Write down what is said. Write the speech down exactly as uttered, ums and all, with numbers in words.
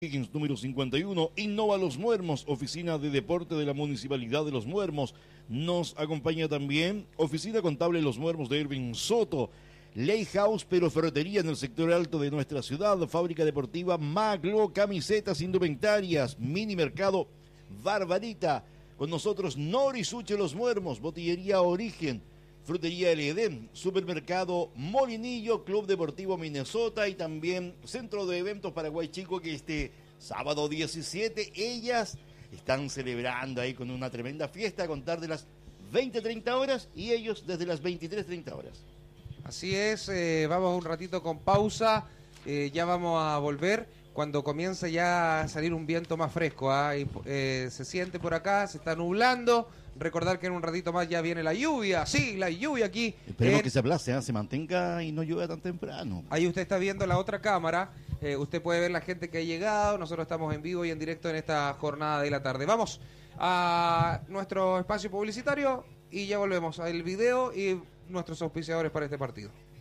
Higgins número cincuenta y uno, Innova Los Muermos, oficina de deporte de la Municipalidad de Los Muermos. Nos acompaña también Oficina Contable Los Muermos de Irving Soto, Ley House, pero ferretería en el sector alto de nuestra ciudad, Fábrica Deportiva Maglo, camisetas, indumentarias, mini mercado Barbarita. Con nosotros Norisuche Los Muermos, Botillería Origen, Frutería El Edén, Supermercado Molinillo, Club Deportivo Minnesota y también Centro de Eventos Paraguay Chico, que este sábado diecisiete ellas están celebrando ahí con una tremenda fiesta a contar de las veinte treinta horas y ellos desde las veintitrés treinta horas. Así es, eh, vamos un ratito con pausa, eh, ya vamos a volver cuando comience ya a salir un viento más fresco, ¿eh? Y, eh, se siente por acá, se está nublando. Recordar que en un ratito más ya viene la lluvia, sí, la lluvia aquí. Esperemos en... que se aplace, ¿eh? Se mantenga y no llueva tan temprano. Ahí usted está viendo la otra cámara, eh, usted puede ver la gente que ha llegado, nosotros estamos en vivo y en directo en esta jornada de la tarde. Vamos a nuestro espacio publicitario y ya volvemos al video y nuestros auspiciadores para este partido.